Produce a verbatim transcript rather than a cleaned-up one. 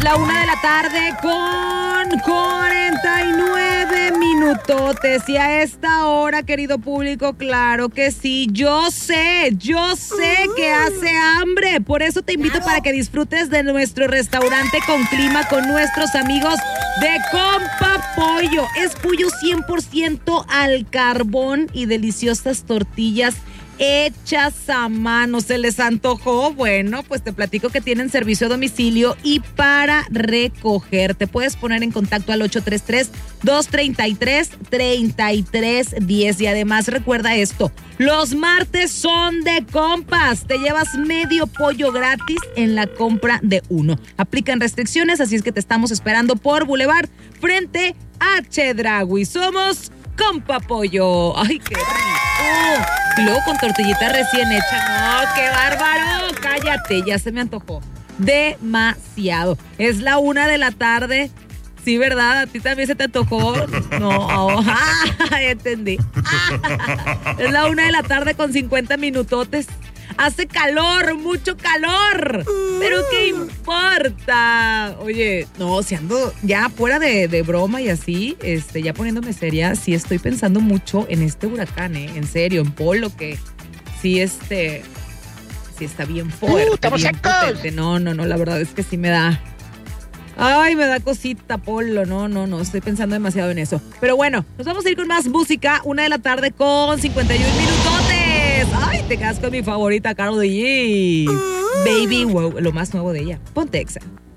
La una de la tarde con cuarenta y nueve minutotes. Y a esta hora, querido público, claro que sí. Yo sé, yo sé que hace hambre. Por eso te invito para que disfrutes de nuestro restaurante con clima con nuestros amigos de Compa Pollo. Es pollo cien por ciento al carbón y deliciosas tortillas hechas a mano. ¿Se les antojó? Bueno, pues te platico que tienen servicio a domicilio y para recoger. Te puedes poner en contacto al ocho tres tres, dos tres tres, tres tres uno cero. Y además recuerda esto, los martes son de compas. Te llevas medio pollo gratis en la compra de uno. Aplican restricciones, así es que te estamos esperando por Boulevard frente a Chedraui. Somos Compa Pollo. ¡Ay, qué rico! Y luego con tortillita recién hecha. ¡No, qué bárbaro! Cállate, ya se me antojó demasiado. Es la una de la tarde. Sí, ¿verdad? ¿A ti también se te antojó? No, oh, ah, ya entendí. Ah, es la una de la tarde con cincuenta minutotes. Hace calor, mucho calor. Pero ¿qué importa? Oye, no, si ando ya fuera de, de broma y así, este, ya poniéndome seria, sí estoy pensando mucho en este huracán, ¿eh? En serio, en Polo, que sí, este, sí está bien fuerte, uh, estamos bien secos. potente. No, no, no, la verdad es que sí me da... Ay, me da cosita, Polo. No, no, no, estoy pensando demasiado en eso. Pero bueno, nos vamos a ir con más música. Una de la tarde con cincuenta y uno minutotes. Ay, te quedas con mi favorita, Karol G. Baby, wow, lo más nuevo de ella. Ponte Exa.